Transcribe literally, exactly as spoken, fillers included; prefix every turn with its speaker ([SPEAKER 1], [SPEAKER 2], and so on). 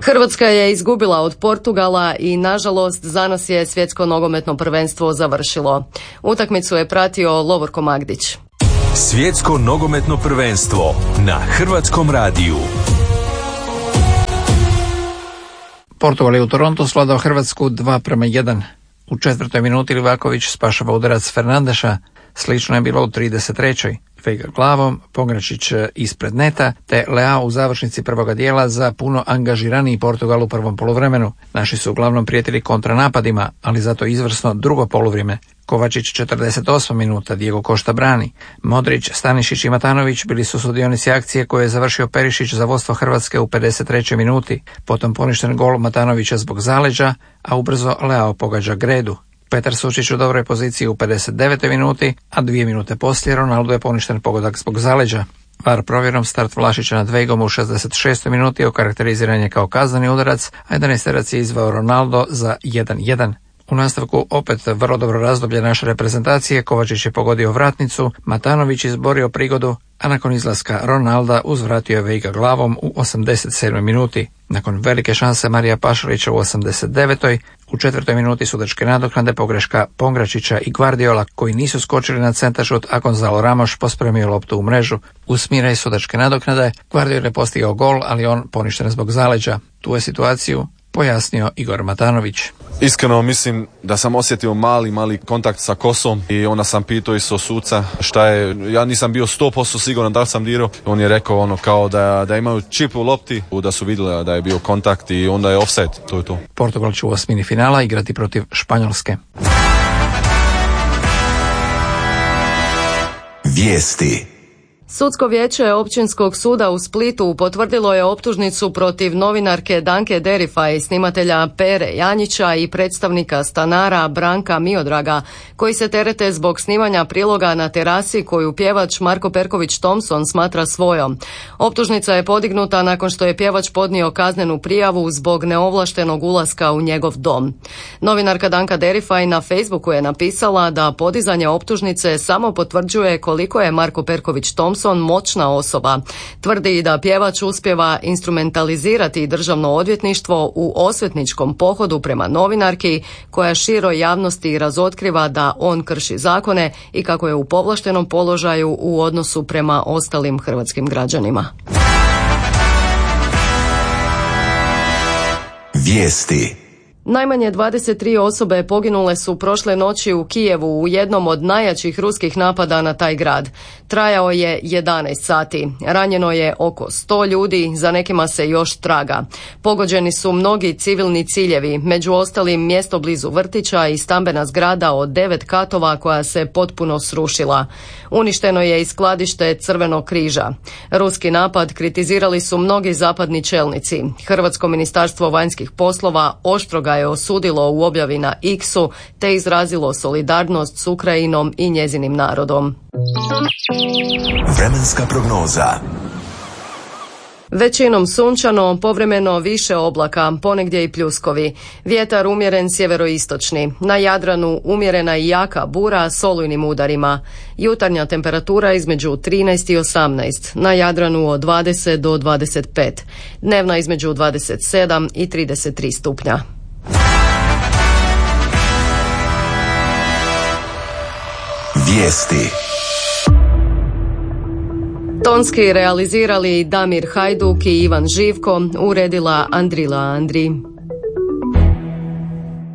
[SPEAKER 1] Hrvatska je izgubila od Portugala i nažalost za nas je svjetsko nogometno prvenstvo završilo. Utakmicu je pratio Lovorko Magdić.
[SPEAKER 2] Svjetsko nogometno prvenstvo na Hrvatskom radiju.
[SPEAKER 3] Portugal je u Torontu svladao Hrvatsku dva prema jedan. U četvrtoj minuti Livaković spašava udarac Fernandeša, slično je bilo u trideset trećoj Vega glavom, Pongračić ispred neta, te Leao u završnici prvoga dijela za puno angažiraniji Portugal u prvom poluvremenu. Naši su uglavnom prijetili kontranapadima, ali zato izvrsno drugo poluvrijeme. Kovačić četrdeset osma minuta, Diego Costa brani. Modrić, Stanišić i Matanović bili su sudionici akcije koje je završio Perišić za vodstvo Hrvatske u pedeset trećoj minuti. Potom poništen gol Matanovića zbog zaleđa, a ubrzo Leao pogađa Gredu. Petar Sučić u dobroj poziciji u pedeset devetoj minuti, a dvije minute poslije Ronaldo je poništen pogodak zbog zaleđa. V A R provjerom start Vlašića nad Vejgom u šezdeset šestoj minuti okarakteriziran je kao kazneni udarac, a jedanaesterac je izveo Ronaldo za jedan jedan. U nastavku opet vrlo dobro razdoblje naše reprezentacije, Kovačić je pogodio vratnicu, Matanović izborio prigodu, a nakon izlaska Ronalda uzvratio je Vejga glavom u osamdeset sedmoj minuti. Nakon velike šanse Marija Pašalića u osamdeset devetoj u četvrtoj minuti sudačke nadoknade pogreška Pongračića i Guardiola koji nisu skočili na centaršut, a Gonzalo Ramos pospremio loptu u mrežu. U smiraj sudačke nadoknade Guardiola je postigao gol, ali on poništen zbog zaleđa. Tu je situaciju pojasnio Igor Matanović.
[SPEAKER 4] Iskreno mislim da sam osjetio mali, mali kontakt sa kosom i onda sam pitao isto suca šta je, ja nisam bio sto posto siguran da li sam dirao. On je rekao ono kao da, da imaju čip u lopti, da su vidjeli da je bio kontakt i onda je offside, to je to.
[SPEAKER 3] Portugal će u osmini finala igrati protiv Španjolske.
[SPEAKER 2] Vijesti.
[SPEAKER 1] Sudsko vijeće Općinskog suda u Splitu potvrdilo je optužnicu protiv novinarke Danke Derifaj, snimatelja Pere Janjića i predstavnika stanara Branka Miodraga, koji se terete zbog snimanja priloga na terasi koju pjevač Marko Perković Thompson smatra svojom. Optužnica je podignuta nakon što je pjevač podnio kaznenu prijavu zbog neovlaštenog ulaska u njegov dom. Novinarka Danka Derifaj na Facebooku je napisala da podizanje optužnice samo potvrđuje koliko je Marko Perković Thompson moćna osoba. Tvrdi i da pjevač uspijeva instrumentalizirati državno odvjetništvo u osvetničkom pohodu prema novinarki koja široj javnosti razotkriva da on krši zakone i kako je u povlaštenom položaju u odnosu prema ostalim hrvatskim građanima.
[SPEAKER 2] Vijesti.
[SPEAKER 1] Najmanje dvadeset tri osobe poginule su prošle noći u Kijevu u jednom od najjačih ruskih napada na taj grad. Trajao je jedanaest sati. Ranjeno je oko sto ljudi, za nekima se još traga. Pogođeni su mnogi civilni ciljevi, među ostalim mjesto blizu vrtića i stambena zgrada od devet katova koja se potpuno srušila. Uništeno je i skladište Crvenog križa. Ruski napad kritizirali su mnogi zapadni čelnici. Hrvatsko ministarstvo vanjskih poslova oštro ga je osudilo u objavi na X-u te izrazilo solidarnost s Ukrajinom i njezinim narodom.
[SPEAKER 2] Vremenska prognoza.
[SPEAKER 1] Većinom sunčano, povremeno više oblaka, ponegdje i pljuskovi. Vjetar umjeren sjeveroistočni. Na Jadranu umjerena i jaka bura s olujnim udarima. Jutarnja temperatura između trinaest i osamnaest. Na Jadranu od dvadeset do dvadeset pet. Dnevna između dvadeset sedam i trideset tri stupnja.
[SPEAKER 2] Vijesti.
[SPEAKER 1] Tonski realizirali Damir Hajduk i Ivan Živko, uredila Andrila Andri.